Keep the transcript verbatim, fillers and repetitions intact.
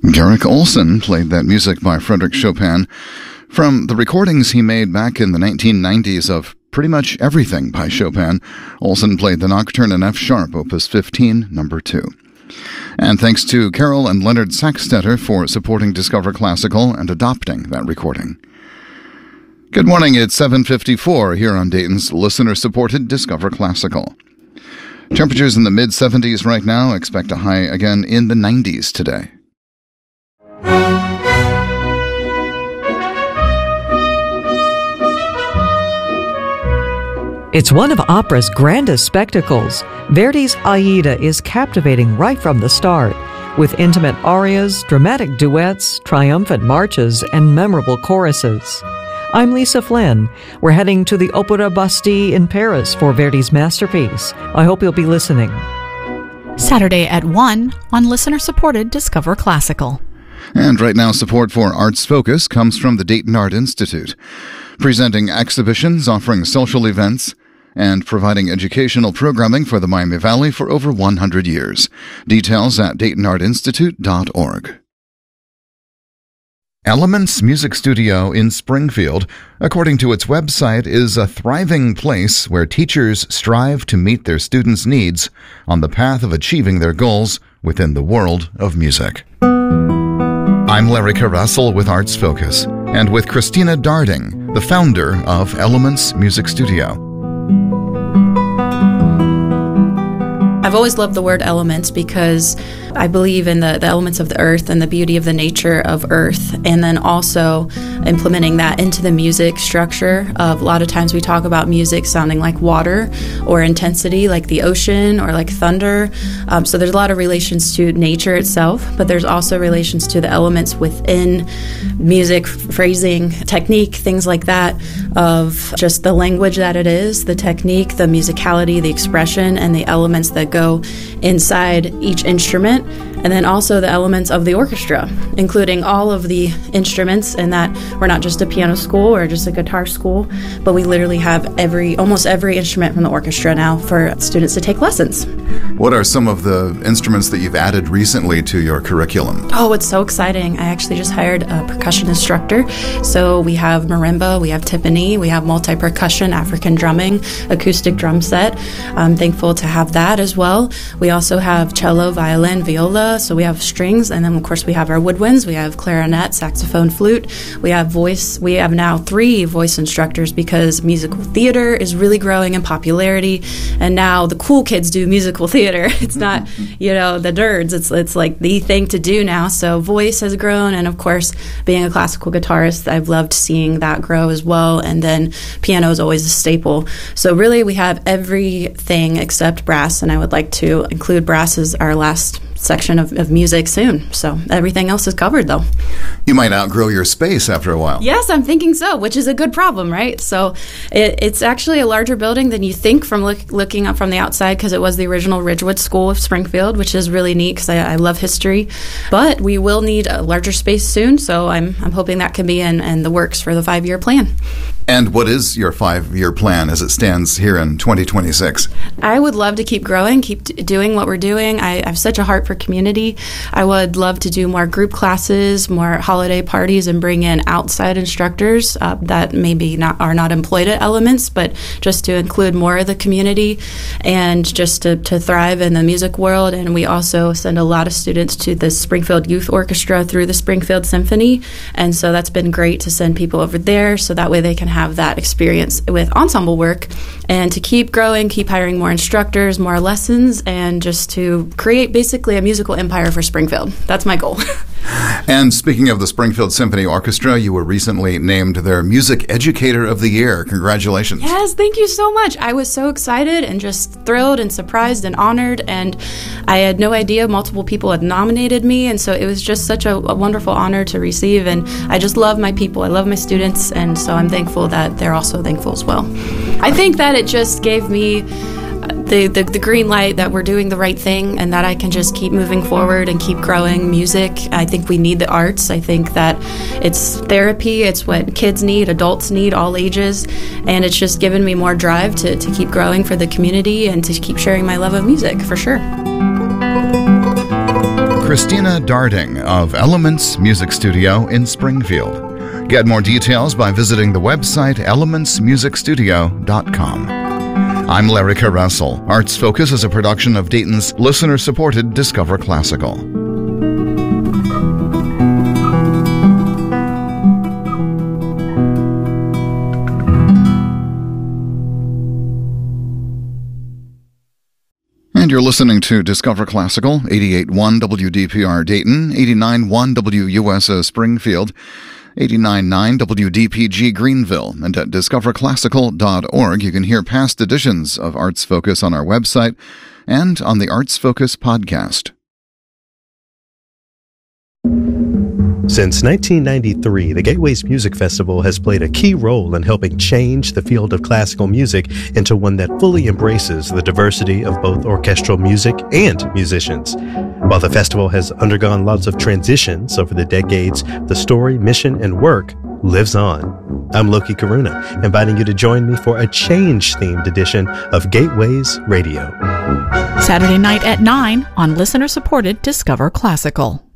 Garrick Olson played that music by Frédéric Chopin from the recordings he made back in the nineteen nineties of pretty much everything by Chopin. Olson played the Nocturne in F sharp, Opus fifteen, number two. And thanks to Carol and Leonard Sackstetter for supporting Discover Classical and adopting that recording. Good morning, it's seven fifty-four here on Dayton's listener-supported Discover Classical. Temperatures in the mid seventies right now, expect a high again in the nineties today. It's one of opera's grandest spectacles. Verdi's Aida is captivating right from the start, with intimate arias, dramatic duets, triumphant marches, and memorable choruses. I'm Lisa Flynn. We're heading to the Opéra Bastille in Paris for Verdi's masterpiece. I hope you'll be listening. Saturday at one on listener-supported Discover Classical. And right now, support for Arts Focus comes from the Dayton Art Institute, presenting exhibitions, offering social events, and providing educational programming for the Miami Valley for over one hundred years. Details at dayton art institute dot org. Elements Music Studio in Springfield, according to its website, is a thriving place where teachers strive to meet their students' needs on the path of achieving their goals within the world of music. I'm Larry Carrussell with Arts Focus, and with Christina Darding, the founder of Elements Music Studio. I've always loved the word elements because I believe in the, the elements of the earth and the beauty of the nature of earth, and then also implementing that into the music structure. Of a lot of times we talk about music sounding like water or intensity like the ocean or like thunder. Um, so there's a lot of relations to nature itself, but there's also relations to the elements within music, phrasing, technique, things like that, of just the language that it is, the technique, the musicality, the expression, and the elements that go inside each instrument, and then also the elements of the orchestra, including all of the instruments, and that we're not just a piano school or just a guitar school, but we literally have every almost every instrument from the orchestra now for students to take lessons. What are some of the instruments that you've added recently to your curriculum? Oh, it's so exciting. I actually just hired a percussion instructor. So we have marimba, we have timpani, we have multi-percussion, African drumming, acoustic drum set. I'm thankful to have that as well. We also have cello, violin, viola, so we have strings, and then of course we have our woodwinds, we have clarinet, saxophone, flute, we have voice. We have now three voice instructors because musical theater is really growing in popularity, and now the cool kids do musical theater. It's not, you know, the nerds. It's it's like the thing to do now. So voice has grown, and of course, being a classical guitarist, I've loved seeing that grow as well. And then piano is always a staple. So really, we have everything except brass, and I would like to include brass as our last section of, of music soon. So everything else is covered, though. You might outgrow your space after a while. Yes, I'm thinking so, which is a good problem, right? So it, it's actually a larger building than you think from look, looking up from the outside, because it was the original Ridgewood School of Springfield, which is really neat because I, I love history. But we will need a larger space soon, so I'm I'm hoping that can be in, in the works for the five-year plan. And what is your five-year plan as it stands here in twenty twenty-six? I would love to keep growing, keep d- doing what we're doing. I, I have such a heart for community. I would love to do more group classes, more holiday parties, and bring in outside instructors uh, that maybe not are not employed at Elements, but just to include more of the community and just to, to thrive in the music world. And we also send a lot of students to the Springfield Youth Orchestra through the Springfield Symphony, and so that's been great to send people over there so that way they can have have that experience with ensemble work, and to keep growing, keep hiring more instructors, more lessons, and just to create basically a musical empire for Springfield. That's my goal. And speaking of the Springfield Symphony Orchestra, you were recently named their Music Educator of the Year. Congratulations. Yes, thank you so much. I was so excited and just thrilled and surprised and honored, and I had no idea multiple people had nominated me, and so it was just such a, a wonderful honor to receive, and I just love my people. I love my students, and so I'm thankful that they're also thankful as well. I think that it just gave me The, the the green light that we're doing the right thing and that I can just keep moving forward and keep growing music. I think we need the arts. I think that it's therapy. It's what kids need, adults need, all ages. And it's just given me more drive to, to keep growing for the community and to keep sharing my love of music, for sure. Christina Darding of Elements Music Studio in Springfield. Get more details by visiting the website elements music studio dot com. I'm Larry Caressel. Arts Focus is a production of Dayton's listener-supported Discover Classical. And you're listening to Discover Classical, eighty-eight point one W D P R Dayton, eighty-nine point one W U S O Springfield, eighty-nine point nine W D P G Greenville, and at discover classical dot org you can hear past editions of Arts Focus on our website and on the Arts Focus podcast. Since nineteen ninety-three, the Gateways Music Festival has played a key role in helping change the field of classical music into one that fully embraces the diversity of both orchestral music and musicians. While the festival has undergone lots of transitions over the decades, the story, mission, and work lives on. I'm Loki Karuna, inviting you to join me for a change-themed edition of Gateways Radio. Saturday night at nine on listener-supported Discover Classical.